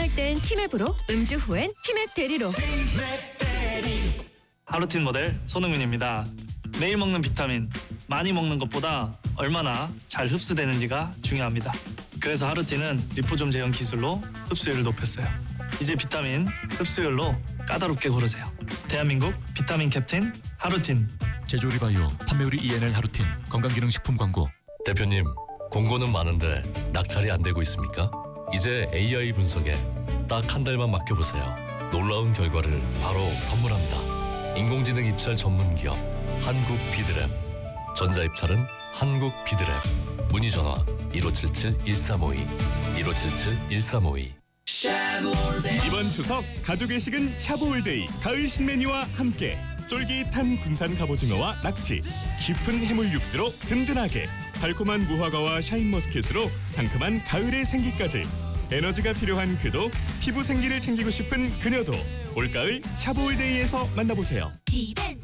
필요할 땐 티맵으로, 음주 후엔 티맵 대리로. 하루틴 모델 손흥민입니다. 매일 먹는 비타민, 많이 먹는 것보다 얼마나 잘 흡수되는지가 중요합니다. 그래서 하루틴은 리포좀 제형 기술로 흡수율을 높였어요. 이제 비타민 흡수율로 까다롭게 고르세요. 대한민국 비타민 캡틴 하루틴. 제조리바이오, 판매율이 ENL 하루틴, 건강기능식품 광고. 대표님, 공고는 많은데 낙찰이 안 되고 있습니까? 이제 AI 분석에 딱 한 달만 맡겨보세요. 놀라운 결과를 바로 선물합니다. 인공지능 입찰 전문기업 한국 비드랩. 전자입찰은 한국 비드랩. 문의전화 1577-1352 1577-1352. 이번 추석 가족의 식은 샤브올데이 가을 신메뉴와 함께 쫄깃한 군산 갑오징어와 낙지, 깊은 해물 육수로 든든하게, 달콤한 무화과와 샤인머스켓으로 상큼한 가을의 생기까지. 에너지가 필요한 그도, 피부 생기를 챙기고 싶은 그녀도 올가을 샤브올데이에서 만나보세요. 디벤